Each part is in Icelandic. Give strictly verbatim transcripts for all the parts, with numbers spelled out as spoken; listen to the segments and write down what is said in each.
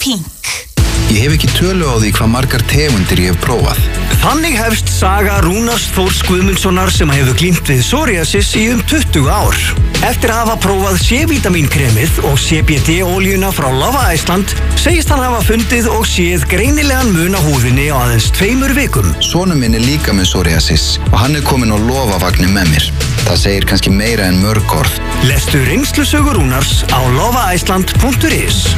Pink. Ég hef ekki tölu á því hvað margar tegundir ég hef prófað. Þannig hefst saga Rúnars Þórs Guðmundssonar sem hefur glímt við psoriasis í um tuttugu ár. Eftir að hafa prófað C-vítamínkremið og C B D-ólíuna frá Love Iceland segist hann hafa fundið og séð greinilegan mun á húðinni á aðeins tveimur vikum. Sonur minn er líka með psoriasis og hann er kominn á lofavagni með mér. Það segir kannski meira en mörg orð. Lestu reynslusögu Rúnars á love iceland punktur is.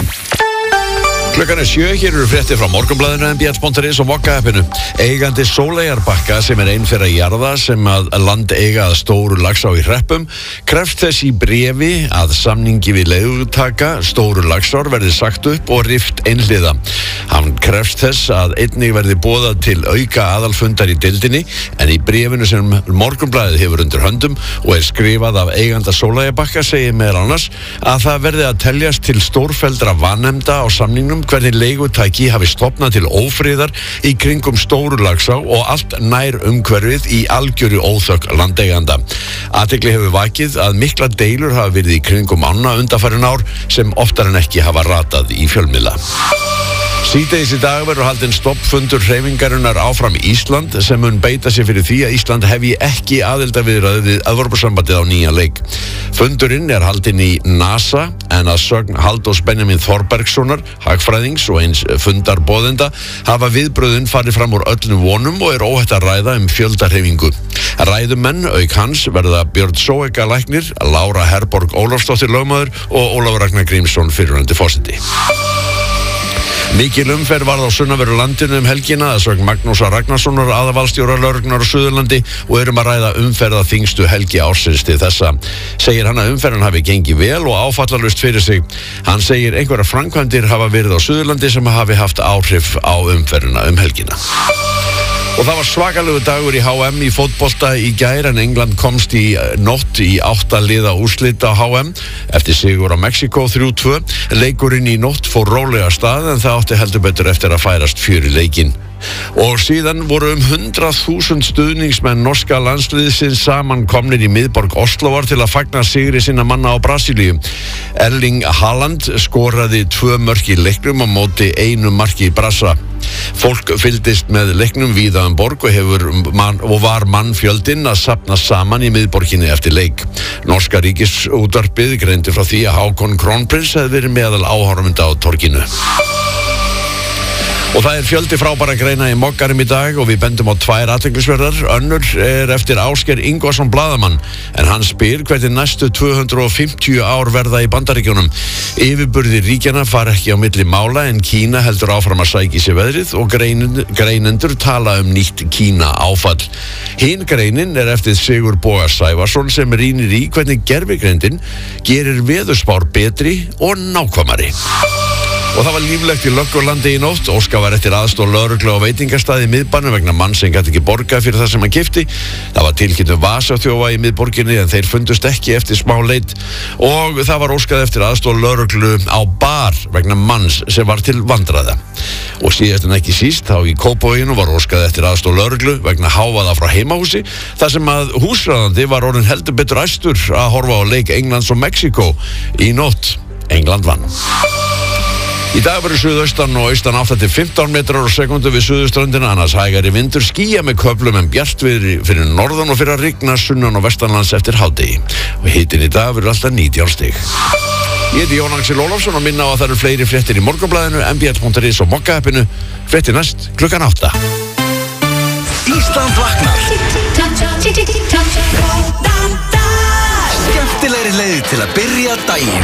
Klukkan er sjö, hér eru fréttir frá Morgunblaðinu, M B L punktur is og Mokka-appinu. Eigandi Sóleyjarbakka sem er ein þeirra jarða sem að land eiga að stóru Laxá í Hreppum krefst þess í bréfi að samningi við leigutaka stóru Laxár verði sagt upp og rift einhliða. Hann krefst þess að einnig verði boðað til auka aðalfundar í deildinni en í bréfinu sem Morgunblaðið hefur undir höndum og er skrifað af eiganda Sóleyjarbakka segir meðal annars að það verði að teljast til stórfelldra vanefnda á samningnum hvernig leigutæki hafi stofnað til ófriðar í kringum stóru Laxá og allt nær umhverfið í algjöru óþökk landeiganda. Athygli hefur vakið að mikla deilur hafa verið í kringum ána undanfarin ár sem oftar en ekki hafa ratað í fjölmiðla. Síðdegis í dag verður haldinn stoppfundur hreyfingarinnar Áfram Ísland sem mun beita sig fyrir því að Ísland hefji ekki aðildarviðræður við Evrópusambandið á nýjan leik. Fundurinn er haldinn í NASA en að sögn Halldórs Benjamin Þorbergssonar, hagfræðings og eins fundarboðenda hafa viðbröðin farið fram úr öllum vonum og er óhætt að ræða um fjöldahreyfingu. Ræðumenn auk hans verða Björn Sóeka læknir, Lára Herborg Ólafsdóttir lögmaður og Ólafur Ragnar Grímsson fyrrverandi forseti. Mikil umferð varð á sunnanverðu landinu um helgina að sögn Magnúsar Ragnarssonar aðalvaldsstjóra lögreglunnar á Suðurlandi og erum að ræða umferð að þyngstu helgi ársins til þessa. Segir hann að umferðin hafi gengið vel og áfallalust fyrir sig. Hann segir einhverjar framkvæmdir hafa verið á Suðurlandi sem hafi haft áhrif á umferðina um helgina. Og það var svakalegu dagur í H M í fótbolta í gær en England komst í nótt í átta liða úrslit á H M eftir sigur á Mexíkó þrjú tvö. Leikurinn í nótt fór rólega af stað en það átti heldur betur eftir að færast fjör í leikinn. Og síðan voru um hundrað þúsund stuðningsmenn norska landsliðsins saman komnir í miðborg Osloar til að fagna sigri sinna manna á Brasilíu. Erling Haaland skoraði tvö mörk í leiknum á móti einu marki í Brasa. Fólk fylgdist með leiknum víða um borg og, hefur man, og var mannfjöldinn að safna saman í miðborginni eftir leik. Norska ríkisútvarpið greindi frá því að Hákon Kronprins hefði verið meðal áhorfenda á torginu. Og það er fjöldi frábæra greina í Mokkanum í dag og við bendum á tvær athyglisverðar. Önnur er eftir Ásgeir Ingvarsson blaðamann en hann spyr hvernig næstu tvö hundruð og fimmtíu ár verða í Bandaríkjunum. Yfirburðir ríkjanna fara ekki á milli mála en Kína heldur áfram að sækja í sig veðrið og greinendur tala um nýtt Kína áfall. Hin greinin er eftir Sigur Boga Sævarsson sem rýnir í hvernig gervigreindin gerir veðurspár betri og nákvæmari. Og það var líflegt í Löggurlandi í nótt. Óskar var eftir aðstoð lögreglu á veitingastaði í miðbænum vegna mann sem gat ekki borgað fyrir það sem hann keypti. Það var tilkynnt um vasaþjófa í miðborginni en þeir fundust ekki eftir smá leit. Og það var óskað eftir aðstoð lögreglu á bar vegna manns sem var til vandræða. Og síðast en ekki síst þá í Kópavoginu var óskað eftir aðstoð lögreglu vegna hávaða frá heimahúsi þar sem að húsráðandi var orðinn heldur betur æstur að horfa á leik Englands og Mexíkó í nótt. England vann. Í dag verður suðaustan og austan átta til fimmtán metrar á sekundu við suðurströndina, annars hægari vindur, skýja með köflum en bjartviðri fyrir norðan og fyrir að rigna sunnan og vestanlands eftir hádegi. Og hitinn í dag verður alltaf nítján stig. Ég heiti Jón Axel Ólafsson og minna á að það eru fleiri fréttir í Morgunblaðinu, M B L punktur is og Mokka-appinu. Fréttir næst klukkan átta. Ísland vaknar. Skemmtilegri leið til að byrja daginn.